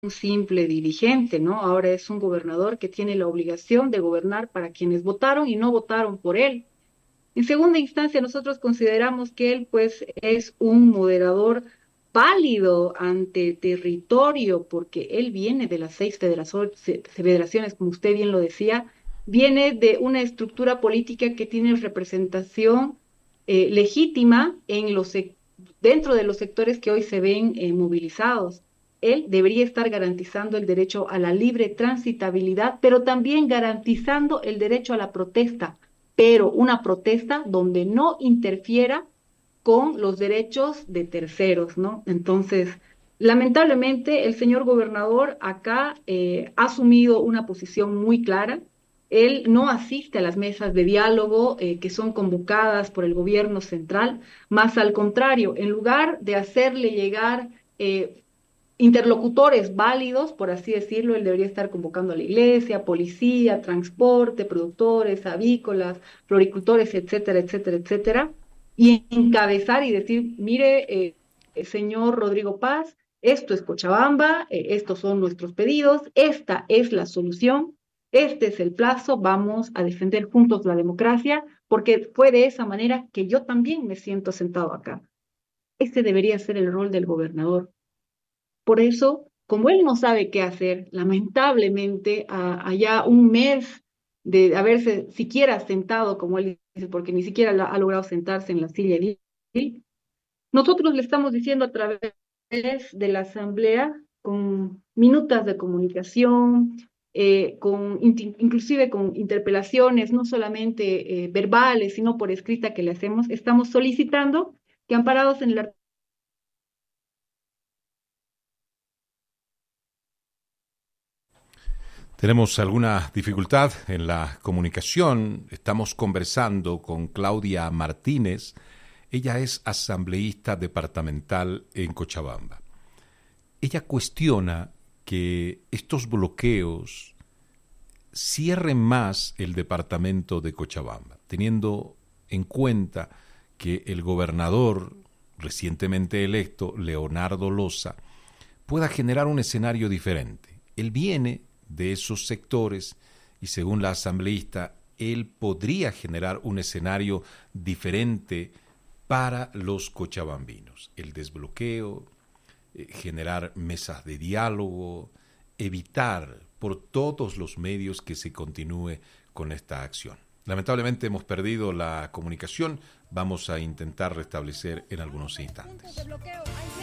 un simple dirigente, ¿no? Ahora es un gobernador que tiene la obligación de gobernar para quienes votaron y no votaron por él. En segunda instancia, nosotros consideramos que él, pues, es un moderador válido ante territorio, porque él viene de las seis federaciones, como usted bien lo decía, viene de una estructura política que tiene representación legítima en dentro de los sectores que hoy se ven movilizados. Él debería estar garantizando el derecho a la libre transitabilidad, pero también garantizando el derecho a la protesta, pero una protesta donde no interfiera con los derechos de terceros, ¿no? Entonces, lamentablemente, el señor gobernador acá ha asumido una posición muy clara. Él no asiste a las mesas de diálogo que son convocadas por el gobierno central, más al contrario, en lugar de hacerle llegar interlocutores válidos, por así decirlo, él debería estar convocando a la iglesia, policía, transporte, productores, avícolas, floricultores, etcétera, etcétera, etcétera, y encabezar y decir, mire, señor Rodrigo Paz, esto es Cochabamba, estos son nuestros pedidos, esta es la solución, este es el plazo, vamos a defender juntos la democracia, porque fue de esa manera que yo también me siento sentado acá. Este debería ser el rol del gobernador. Por eso, como él no sabe qué hacer, lamentablemente, allá un mes de haberse siquiera sentado, como él dice, porque ni siquiera ha logrado sentarse en la silla edil, nosotros le estamos diciendo a través de la asamblea, con minutas de comunicación, inclusive con interpelaciones, no solamente verbales, sino por escrita que le hacemos, estamos solicitando que amparados en el Tenemos alguna dificultad en la comunicación. Estamos conversando con Claudia Martínez. Ella es asambleísta departamental en Cochabamba. Ella cuestiona que estos bloqueos cierren más el departamento de Cochabamba, teniendo en cuenta que el gobernador recientemente electo, Leonardo Loza, pueda generar un escenario diferente. Él viene de esos sectores y según la asambleísta, él podría generar un escenario diferente para los cochabambinos. El desbloqueo, generar mesas de diálogo, evitar por todos los medios que se continúe con esta acción. Lamentablemente hemos perdido la comunicación, vamos a intentar restablecer en algunos instantes.